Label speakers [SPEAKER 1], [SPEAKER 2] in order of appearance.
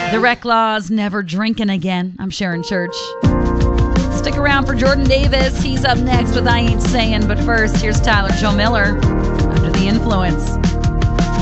[SPEAKER 1] The Wreck Laws, Never Drinking Again. I'm Sharon Church. Stick around for Jordan Davis. He's up next with I Ain't Saying. But first, here's Tyler Joe Miller, Under the Influence.